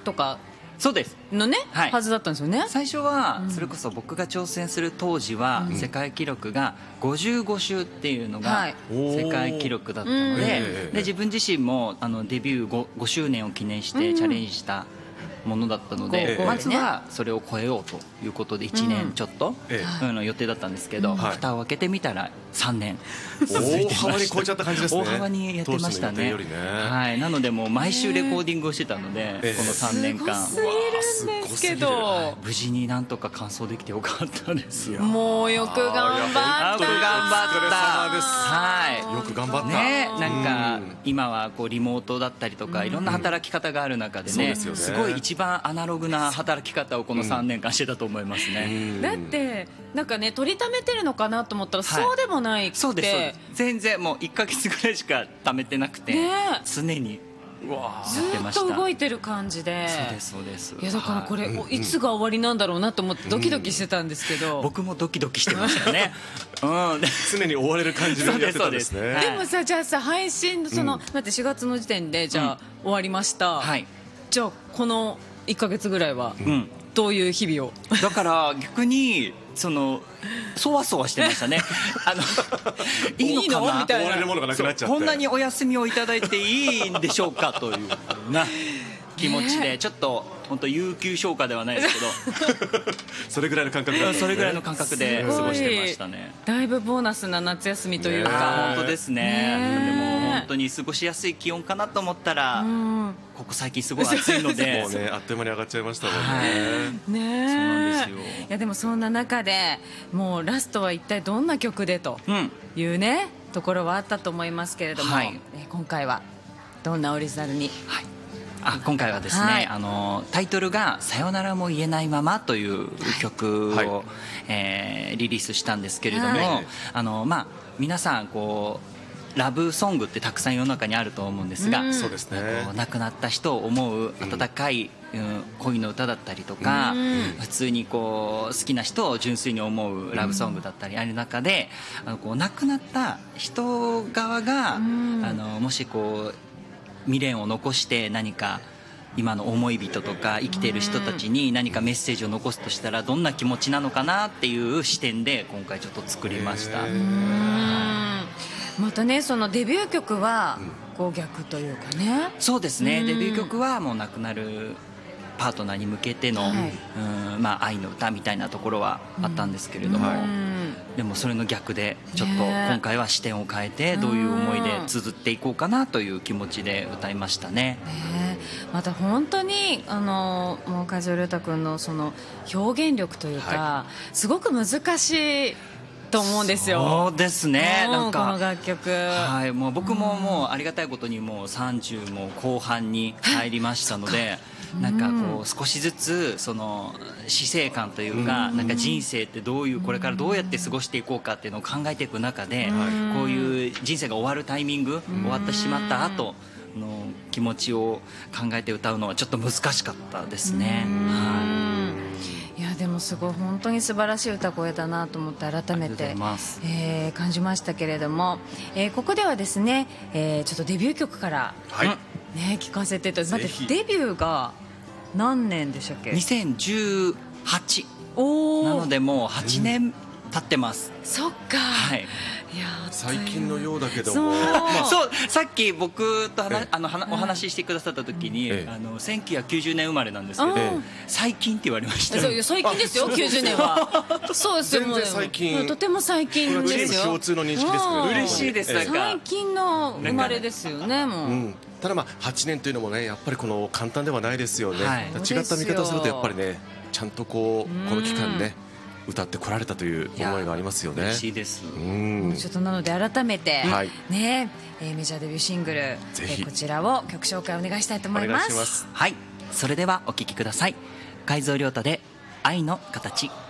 とかそうですのね、 はいはずだったんですよね。 最初はそれこそ僕が挑戦する当時は世界記録が55周っていうのがはい世界記録だったので、自分自身もデビュー 5周年を記念してチャレンジしたものだったので、まずはそれを超えようということで1年ちょっと予定だったんですけど、蓋を開けてみたら3年大幅に超えちゃった感じですね。 大幅にやってましたね。 当時の予定よりね。 はい、なのでもう毎週レコーディングをしてたので、この3年間すごすぎるんですけど、 無事になんとか完走できてよかったですよ。 もうよく頑張った。 よく頑張った。 お疲れ様です。 はい。 よく頑張った。 ね、なんか今はこうリモートだったりとかいろんな働き方がある中でね、すごい一番アナログな働き方をこの3年間してたと思いますね。 だってなんかね、取りためてるのかなと思ったらそうでもないくて、 そうです。全然もう1ヶ月ぐらいしか貯めてなくて、常にずっと動いてる感じで。 そうですそうです。 いやだからこれいつが終わりなんだろうなと思ってドキドキしてたんですけど、 僕もドキドキしてましたね。 常に追われる感じでやってたんですね。 でもさ、じゃあさ、配信そのだって4月の時点でじゃあ終わりました。じゃあこの1ヶ月ぐらいはどういう日々を。 だから逆にそわそわしてましたね。いいのかな、 みたいな、追われるものがなくなっちゃって、 こんなにお休みをいただいていいんでしょうかというな気持ちで、ちょっと本当有給消化ではないですけどそれぐらいの感覚だったんですね。 それぐらいの感覚で過ごしてましたね。 だいぶボーナスな夏休みというか。 本当ですね。でも本当に過ごしやすい気温かなと思ったら、ここ最近すごい暑いのでもうね、あっという間に上がっちゃいましたもんね。 ね、 そうなんですよ。 いやでもそんな中でもうラストは一体どんな曲でというね、ところはあったと思いますけれども、今回はどんなオリジナルに。 今回はですね、タイトルが「さよならも言えないまま」という曲をリリースしたんですけれども、皆さんこうラブソングってたくさん世の中にあると思うんですが、亡くなった人を思う温かい恋の歌だったりとか、普通にこう好きな人を純粋に思うラブソングだったりある中で、こう亡くなった人側がもしこう未練を残して何か今の思い人とか生きている人たちに何かメッセージを残すとしたらどんな気持ちなのかなっていう視点で今回ちょっと作りました。 またね、そのデビュー曲はこう逆というかね。 そうですね、デビュー曲はもう亡くなるパートナーに向けての、愛の歌みたいなところはあったんですけれども、でもそれの逆でちょっと今回は視点を変えてどういう思いで綴っていこうかなという気持ちで歌いましたね。 また本当にもう梶原裕太君のその表現力というか、すごく難しいと思うんですよ。 そうですね。なんかこの楽曲、 もう僕ももうありがたいことにもう30も後半に入りましたので、なんかこう少しずつその死生観というか、なんか人生ってどういうこれからどうやって過ごしていこうかっていうのを考えていく中で、こういう人生が終わるタイミング、終わってしまった後の気持ちを考えて歌うのはちょっと難しかったですね。 いやでもすごい本当に素晴らしい歌声だなと思って改めて感じましたけれども、ここではですね、ちょっとデビュー曲から聞かせていただいて、デビューが何年でしたっけ ？2018なのでもう8年経ってます。 そっか、いや最近のようだけども、 そうさっき僕とお話ししてくださった時に、1990年生まれなんですけど、最近って言われました。 最近ですよ90年は。そうですよ、 全然最近、 とても最近ですよ。 共通の認識ですけど、 嬉しいです。 最近の生まれですよね。もうただ8年というのもね、やっぱりこの簡単ではないですよね。違った見方をするとやっぱりね、ちゃんとこの期間ね歌ってこられたという思いがありますよね。 嬉しいです。 ちょっとなので改めてね、メジャーデビューシングルこちらを曲紹介お願いしたいと思います。 はい、それではお聴きください。海蔵亮太で愛の形。